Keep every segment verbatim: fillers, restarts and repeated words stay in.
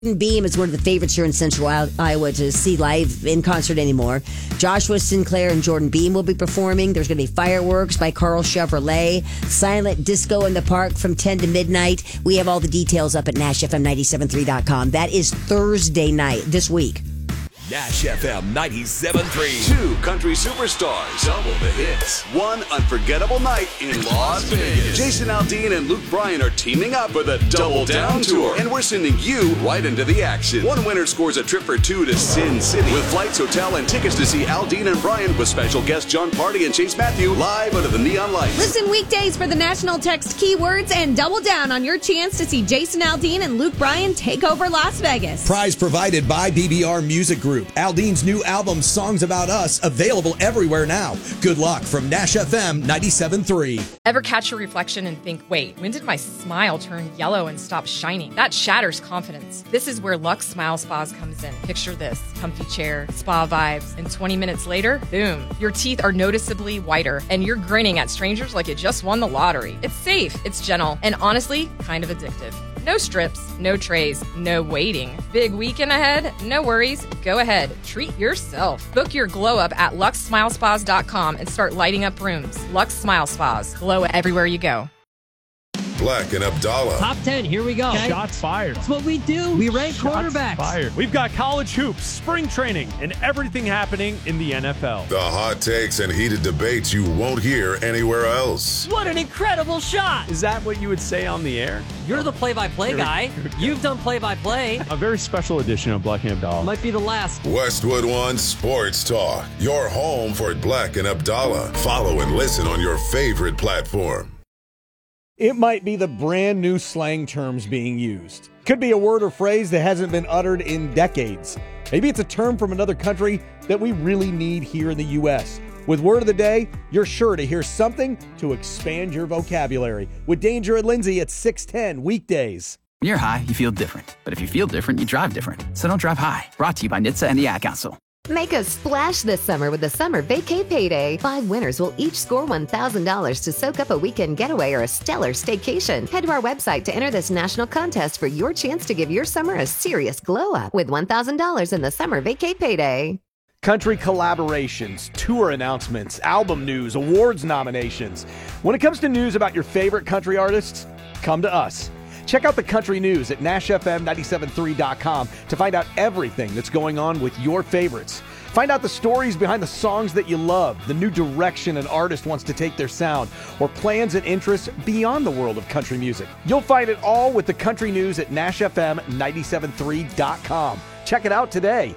Beam is one of the favorites here in Central Iowa to see live in concert anymore. Joshua Sinclair and Jordan Beam will be performing. There's going to be fireworks by Carl Chevrolet, silent disco in the park from ten to midnight. We have all the details up at Nash F M nine seven three dot com. That is Thursday night this week. Nash F M ninety-seven point three. Two country superstars. Double the hits. One unforgettable night in Las Vegas. Jason Aldean and Luke Bryan are teaming up for the Double Down Tour. And we're sending you right into the action. One winner scores a trip for two to Sin City with flights, hotel, and tickets to see Aldean and Bryan with special guests John Party and Chase Matthew live under the neon lights. Listen weekdays for the national text keywords and double down on your chance to see Jason Aldean and Luke Bryan take over Las Vegas. Prize provided by B B R Music Group. Aldean's new album, Songs About Us, available everywhere now. Good luck from Nash F M ninety-seven point three. Ever catch your reflection and think, wait, when did my smile turn yellow and stop shining? That shatters confidence. This is where Lux Smile Spas comes in. Picture this, comfy chair, spa vibes, and twenty minutes later, boom, your teeth are noticeably whiter, and you're grinning at strangers like you just won the lottery. It's safe, it's gentle, and honestly, kind of addictive. No strips, no trays, no waiting. Big weekend ahead? No worries. Go ahead. Treat yourself. Book your glow up at lux smile spas dot com and start lighting up rooms. Lux Smile Spas. Glow everywhere you go. Black and Abdallah. Top ten, here we go. Okay. Shots fired. That's what we do. We rank Shots quarterbacks. Fired. We've got college hoops, spring training, and everything happening in the N F L. The hot takes and heated debates you won't hear anywhere else. What an incredible shot. Is that what you would say on the air? You're the play-by-play guy. You've done play-by-play. A very special edition of Black and Abdallah. Might be the last. Westwood One Sports Talk. Your home for Black and Abdallah. Follow and listen on your favorite platform. It might be the brand new slang terms being used. Could be a word or phrase that hasn't been uttered in decades. Maybe it's a term from another country that we really need here in the U S. With Word of the Day, you're sure to hear something to expand your vocabulary. With Danger and Lindsay at six ten weekdays. When you're high, you feel different. But if you feel different, you drive different. So don't drive high. Brought to you by N H T S A and the Ad Council. Make a splash this summer with the Summer Vacay Payday. Five winners will each score one thousand dollars to soak up a weekend getaway or a stellar staycation. Head to our website to enter this national contest for your chance to give your summer a serious glow up with one thousand dollars in the Summer Vacay Payday. Country collaborations, tour announcements, album news, awards nominations. When it comes to news about your favorite country artists, come to us. Check out the country news at Nash F M nine seven three dot com to find out everything that's going on with your favorites. Find out the stories behind the songs that you love, the new direction an artist wants to take their sound, or plans and interests beyond the world of country music. You'll find it all with the country news at Nash F M nine seven three dot com. Check it out today.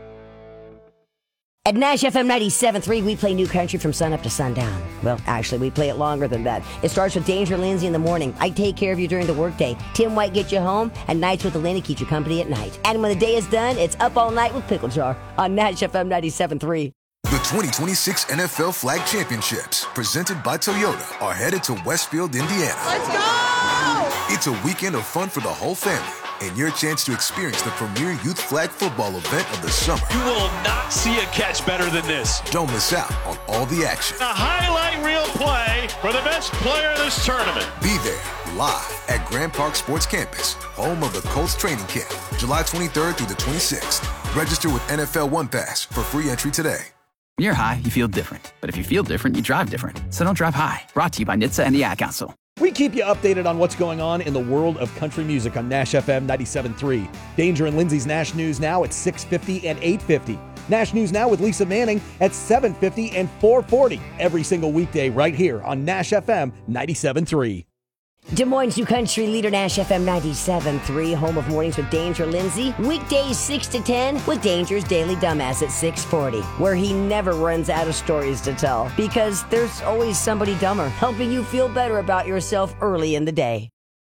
At Nash F M ninety-seven point three, we play new country from sun up to sundown. Well, actually, we play it longer than that. It starts with Danger and Lindsay in the morning. I take care of you during the workday. Tim White gets you home, and Nights with Elena keeps you company at night. And when the day is done, it's Up All Night with Pickle Jar on Nash F M ninety-seven point three. The twenty twenty-six N F L Flag Championships, presented by Toyota, are headed to Westfield, Indiana. Let's go! It's a weekend of fun for the whole family, and your chance to experience the premier youth flag football event of the summer. You will not see a catch better than this. Don't miss out on all the action. A highlight reel play for the best player in this tournament. Be there live at Grand Park Sports Campus, home of the Colts training camp, July twenty-third through the twenty-sixth. Register with N F L One Pass for free entry today. When you're high, you feel different. But if you feel different, you drive different. So don't drive high. Brought to you by N H T S A and the Ad Council. We keep you updated on what's going on in the world of country music on Nash F M ninety-seven point three. Danger and Lindsay's Nash News Now at six fifty and eight fifty. Nash News Now with Lisa Manning at seven fifty and four forty. Every single weekday right here on Nash F M ninety-seven point three. Des Moines' new country leader, Nash F M ninety-seven point three, home of Mornings with Danger Lindsay. Weekdays six to ten with Danger's Daily Dumbass at six forty, where he never runs out of stories to tell because there's always somebody dumber helping you feel better about yourself early in the day.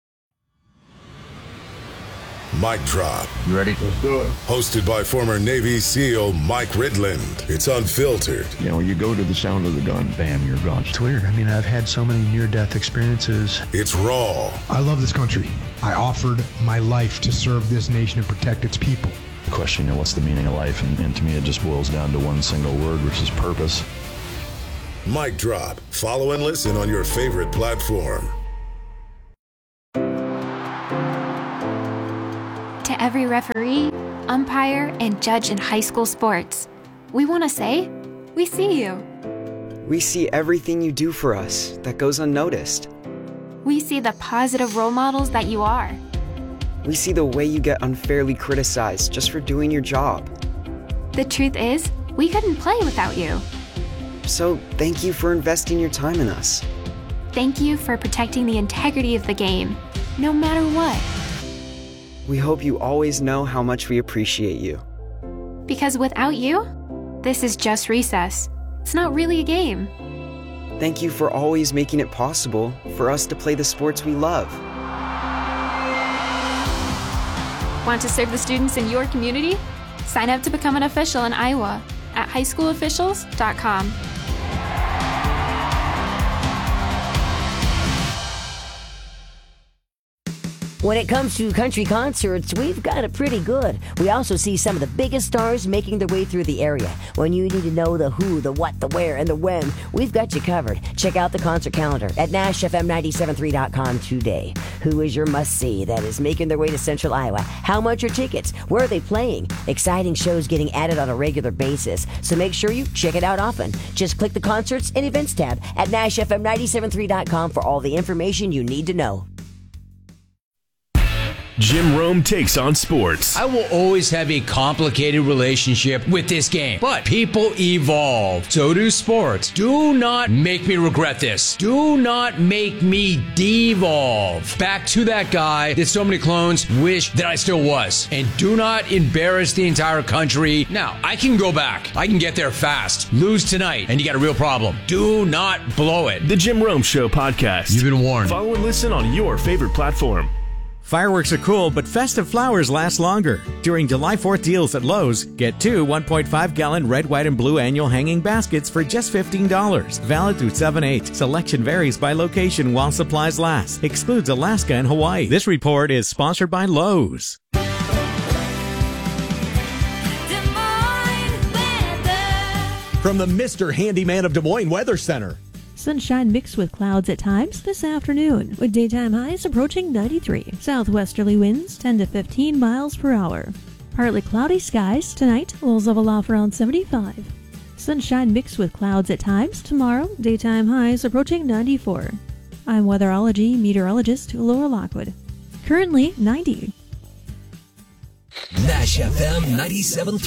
Mic Drop. You ready? Let's do it. Hosted by former Navy SEAL Mike Ridland. It's unfiltered. You know, you go to the sound of the gun, bam, you're gone. It's weird. I mean, I've had so many near-death experiences. It's raw. I love this country. I offered my life to serve this nation and protect its people. Question, you know, what's the meaning of life? And, and to me, it just boils down to one single word, which is purpose. Mic Drop. Follow and listen on your favorite platform. To every referee, umpire, and judge in high school sports. We want to say, we see you. We see everything you do for us that goes unnoticed. We see the positive role models that you are. We see the way you get unfairly criticized just for doing your job. The truth is, we couldn't play without you. So thank you for investing your time in us. Thank you for protecting the integrity of the game, no matter what. We hope you always know how much we appreciate you. Because without you, this is just recess. It's not really a game. Thank you for always making it possible for us to play the sports we love. Want to serve the students in your community? Sign up to become an official in Iowa at high school officials dot com. When it comes to country concerts, we've got it pretty good. We also see some of the biggest stars making their way through the area. When you need to know the who, the what, the where, and the when, we've got you covered. Check out the concert calendar at Nash F M nine seven three dot com today. Who is your must-see that is making their way to Central Iowa? How much are tickets? Where are they playing? Exciting shows getting added on a regular basis. So make sure you check it out often. Just click the Concerts and Events tab at Nash F M nine seven three dot com for all the information you need to know. Jim Rome takes on sports. I will always have a complicated relationship with this game, but people evolve. So do sports. Do not make me regret this. Do not make me devolve back to that guy that so many clones wish that I still was. And do not embarrass the entire country. Now, I can go back. I can get there fast. Lose tonight, and you got a real problem. Do not blow it. The Jim Rome Show podcast. You've been warned. Follow and listen on your favorite platform. Fireworks are cool, but festive flowers last longer. During July fourth deals at Lowe's, get two one point five gallon red, white, and blue annual hanging baskets for just fifteen dollars. Valid through seven eight. Selection varies by location while supplies last. Excludes Alaska and Hawaii. This report is sponsored by Lowe's. From the Mister Handyman of Des Moines Weather Center. Sunshine mixed with clouds at times this afternoon, with daytime highs approaching ninety-three. Southwesterly winds ten to fifteen miles per hour. Partly cloudy skies tonight, lows level off around seventy-five. Sunshine mixed with clouds at times tomorrow, daytime highs approaching ninety-four. I'm weatherology meteorologist Laura Lockwood. Currently ninety. Nash F M ninety-seven.